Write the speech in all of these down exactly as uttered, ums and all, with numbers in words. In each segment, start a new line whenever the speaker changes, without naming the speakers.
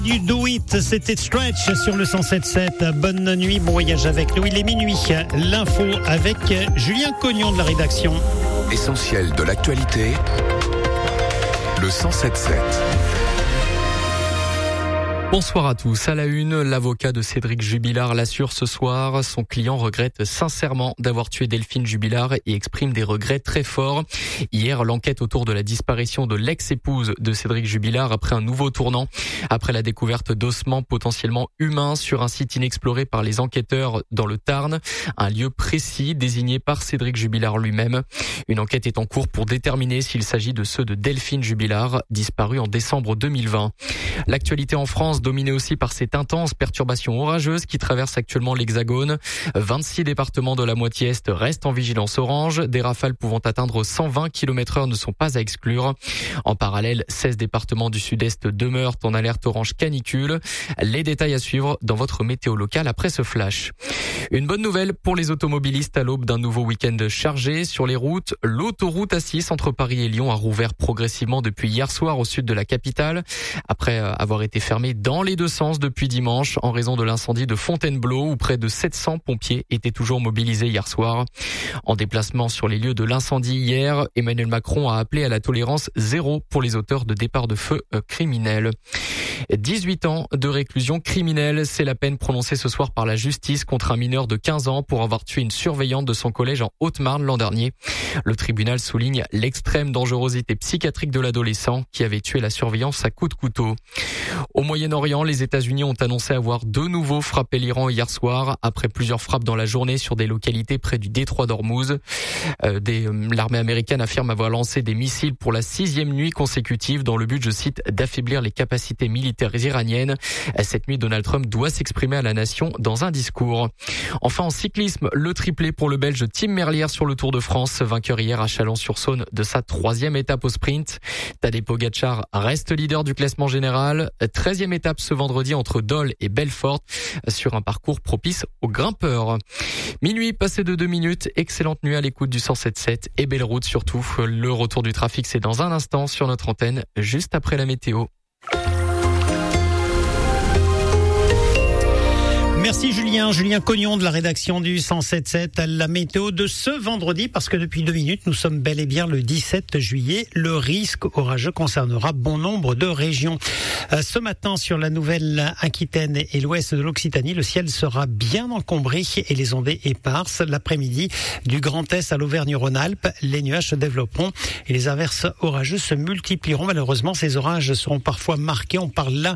Du Do It, c'était Stretch sur le cent sept sept. Bonne nuit, bon voyage avec nous. Il est minuit. L'info avec Julien Cognon de la rédaction.
Essentiel de l'actualité, le cent sept sept.
Bonsoir à tous. À la une, l'avocat de Cédric Jubilard l'assure ce soir. Son client regrette sincèrement d'avoir tué Delphine Jubilard et exprime des regrets très forts. Hier, l'enquête autour de la disparition de l'ex-épouse de Cédric Jubilard a pris un nouveau tournant. Après la découverte d'ossements potentiellement humains sur un site inexploré par les enquêteurs dans le Tarn, un lieu précis désigné par Cédric Jubilard lui-même. Une enquête est en cours pour déterminer s'il s'agit de ceux de Delphine Jubilard, disparue en décembre deux mille vingt. L'actualité en France, dominé aussi par cette intense perturbation orageuse qui traverse actuellement l'Hexagone. vingt-six départements de la moitié est restent en vigilance orange. Des rafales pouvant atteindre cent vingt kilomètres heure ne sont pas à exclure. En parallèle, seize départements du sud-est demeurent en alerte orange canicule. Les détails à suivre dans votre météo locale après ce flash. Une bonne nouvelle pour les automobilistes à l'aube d'un nouveau week-end chargé sur les routes. L'autoroute A six entre Paris et Lyon a rouvert progressivement depuis hier soir au sud de la capitale, après avoir été fermée dans dans les deux sens depuis dimanche en raison de l'incendie de Fontainebleau où près de sept cents pompiers étaient toujours mobilisés hier soir. En déplacement sur les lieux de l'incendie hier, Emmanuel Macron a appelé à la tolérance zéro pour les auteurs de départs de feu criminels. dix-huit ans de réclusion criminelle, c'est la peine prononcée ce soir par la justice contre un mineur de quinze ans pour avoir tué une surveillante de son collège en Haute-Marne l'an dernier. Le tribunal souligne l'extrême dangerosité psychiatrique de l'adolescent qui avait tué la surveillance à coups de couteau. Au Moyen-Orient, les États-Unis ont annoncé avoir de nouveau frappé l'Iran hier soir après plusieurs frappes dans la journée sur des localités près du détroit d'Ormuz. Euh, des, euh, l'armée américaine affirme avoir lancé des missiles pour la sixième nuit consécutive dans le but, je cite, d'affaiblir les capacités militaires iraniennes. Cette nuit, Donald Trump doit s'exprimer à la nation dans un discours. Enfin, en cyclisme, le triplé pour le Belge Tim Merlier sur le Tour de France, vainqueur hier à Chalon-sur-Saône de sa troisième étape au sprint. Tadej Pogačar reste leader du classement général. treizième étape ce vendredi entre Dole et Belfort sur un parcours propice aux grimpeurs. Minuit passé de deux minutes, excellente nuit à l'écoute du cent sept sept et belle route surtout. Le retour du trafic, c'est dans un instant sur notre antenne, juste après la météo.
Merci Julien, Julien Cognon de la rédaction du cent sept sept, la météo de ce vendredi, parce que depuis deux minutes, nous sommes bel et bien le dix-sept juillet. Le risque orageux concernera bon nombre de régions. Ce matin, sur la Nouvelle-Aquitaine et l'ouest de l'Occitanie, le ciel sera bien encombré et les ondées éparses. L'après-midi, du Grand Est à l'Auvergne-Rhône-Alpes, les nuages se développeront et les averses orageuses se multiplieront. Malheureusement, ces orages seront parfois marqués. On parle là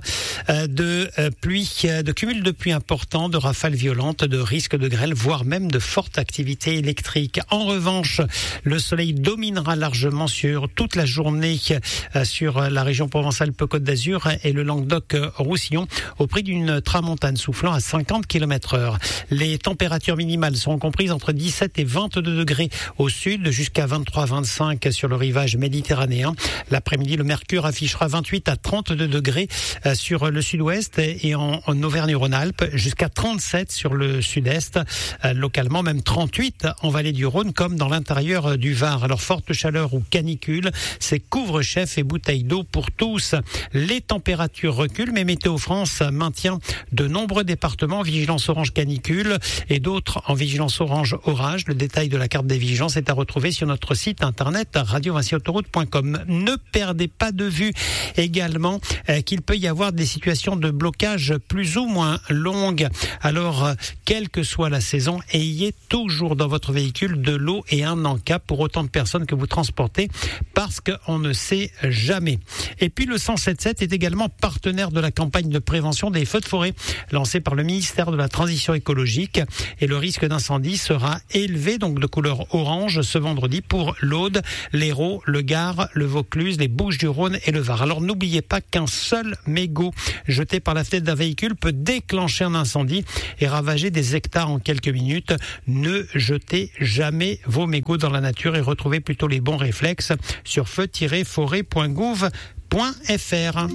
de pluie, de cumul de pluie important, de rafales violentes, de risques de grêle, voire même de fortes activités électriques. En revanche, le soleil dominera largement sur toute la journée sur la région Provence-Alpes-Côte d'Azur et le Languedoc-Roussillon au prix d'une tramontane soufflant à cinquante kilomètres heure. Les températures minimales seront comprises entre dix-sept et vingt-deux degrés au sud, jusqu'à vingt-trois à vingt-cinq sur le rivage méditerranéen. L'après-midi, le mercure affichera vingt-huit à trente-deux degrés sur le sud-ouest et en, en Auvergne-Rhône-Alpes, jusqu'à trente-sept sur le sud-est, euh, localement même trente-huit en vallée du Rhône comme dans l'intérieur du Var. Alors forte chaleur ou canicule, c'est couvre-chef et bouteilles d'eau pour tous. Les températures reculent, mais Météo France maintient de nombreux départements en vigilance orange canicule et d'autres en vigilance orange orage. Le détail de la carte des vigilances est à retrouver sur notre site internet radio vinci autoroute point com. Ne perdez pas de vue également euh, qu'il peut y avoir des situations de blocage plus ou moins longues. Alors, quelle que soit la saison, ayez toujours dans votre véhicule de l'eau et un encas pour autant de personnes que vous transportez, parce qu'on ne sait jamais. Et puis, le cent sept sept est également partenaire de la campagne de prévention des feux de forêt lancée par le ministère de la Transition écologique. Et le risque d'incendie sera élevé, donc de couleur orange, ce vendredi pour l'Aude, l'Hérault, le Gard, le Vaucluse, les Bouches-du-Rhône et le Var. Alors, n'oubliez pas qu'un seul mégot jeté par la fenêtre d'un véhicule peut déclencher un incendie et ravager des hectares en quelques minutes. Ne jetez jamais vos mégots dans la nature et retrouvez plutôt les bons réflexes sur feu tiret forêt point gouv point f r.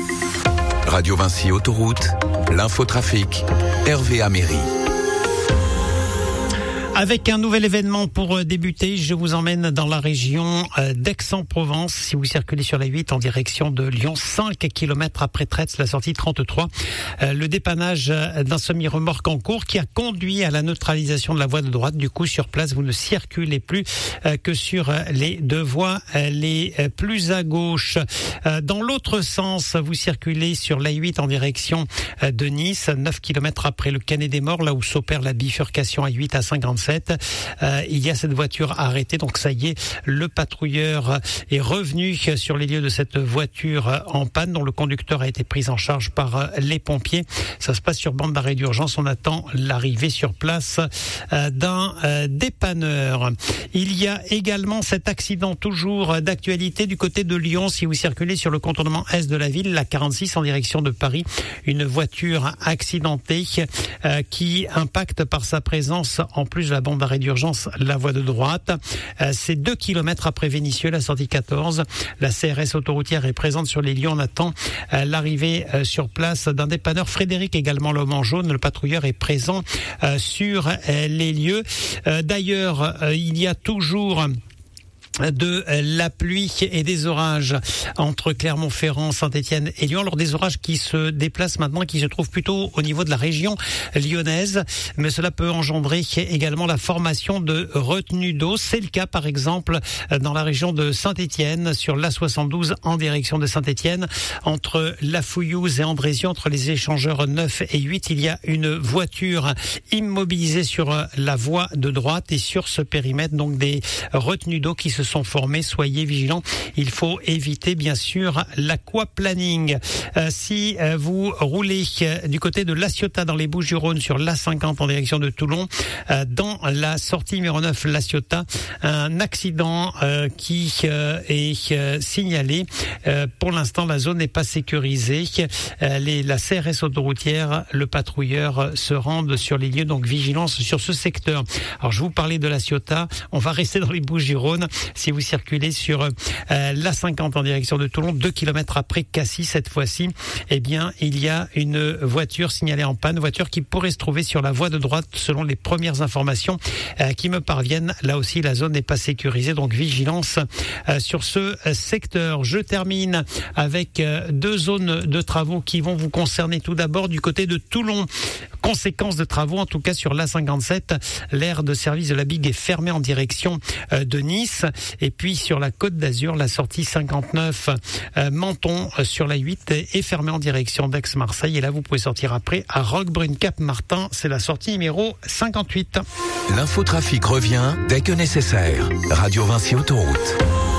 Radio Vinci Autoroute, l'infotrafic, Hervé Améry.
Avec un nouvel événement pour débuter, je vous emmène dans la région d'Aix-en-Provence. Si vous circulez sur la huit en direction de Lyon, cinq kilomètres après Tretz, la sortie trente-trois, le dépannage d'un semi-remorque en cours qui a conduit à la neutralisation de la voie de droite. Du coup, sur place, vous ne circulez plus que sur les deux voies les plus à gauche. Dans l'autre sens, vous circulez sur la huit en direction de Nice, neuf kilomètres après le Canet des Morts, là où s'opère la bifurcation A huit à cinquante-sept. Euh, il y a cette voiture arrêtée, donc ça y est, le patrouilleur est revenu sur les lieux de cette voiture en panne, dont le conducteur a été pris en charge par les pompiers. Ça se passe sur bande d'arrêt d'urgence. On attend l'arrivée sur place euh, d'un euh, dépanneur. Il y a également cet accident toujours d'actualité du côté de Lyon. Si vous circulez sur le contournement est de la ville, la quarante-six en direction de Paris, une voiture accidentée euh, qui impacte par sa présence, en plus de la bande d'arrêt d'urgence, la voie de droite. Euh, c'est deux kilomètres après Vénissieux, la sortie quatorze. La C R S autoroutière est présente sur les lieux. On attend euh, l'arrivée euh, sur place d'un dépanneur. Frédéric, également l'homme en jaune, le patrouilleur est présent euh, sur euh, les lieux. Euh, d'ailleurs, euh, il y a toujours de la pluie et des orages entre Clermont-Ferrand, Saint-Étienne et Lyon. Alors des orages qui se déplacent maintenant, qui se trouvent plutôt au niveau de la région lyonnaise, mais cela peut engendrer également la formation de retenues d'eau. C'est le cas par exemple dans la région de Saint-Étienne, sur l'A soixante-douze en direction de Saint-Étienne, entre La Fouillouse et Andrézieux, entre les échangeurs neuf et huit. Il y a une voiture immobilisée sur la voie de droite et sur ce périmètre, donc des retenues d'eau qui se sont formés. Soyez vigilants. Il faut éviter, bien sûr, l'aquaplaning. Euh, si euh, vous roulez euh, du côté de La Ciotat dans les Bouches-du-Rhône sur l'A cinquante en direction de Toulon, euh, dans la sortie numéro neuf La Ciotat, un accident euh, qui euh, est euh, signalé. Euh, pour l'instant, la zone n'est pas sécurisée. Euh, les, la C R S autoroutière, le patrouilleur euh, se rendent sur les lieux, donc vigilance sur ce secteur. Alors, je vous parlais de La Ciotat. On va rester dans les Bouches-du-Rhône. Si vous circulez sur euh, l'A cinquante en direction de Toulon, deux kilomètres après Cassis cette fois-ci, eh bien, il y a une voiture signalée en panne, voiture qui pourrait se trouver sur la voie de droite selon les premières informations euh, qui me parviennent. Là aussi, la zone n'est pas sécurisée, donc vigilance euh, sur ce euh, secteur. Je termine avec euh, deux zones de travaux qui vont vous concerner. Tout d'abord, du côté de Toulon, conséquence de travaux, en tout cas sur l'A cinquante-sept, l'aire de service de la Bigue est fermée en direction euh, de Nice. Et puis sur la Côte d'Azur, la sortie cinquante-neuf euh, Menton euh, sur la huit est fermée en direction d'Aix-Marseille. Et là, vous pouvez sortir après à Roquebrune-Cap-Martin. C'est la sortie numéro cinquante-huit.
L'infotrafic revient dès que nécessaire. Radio Vinci Autoroute.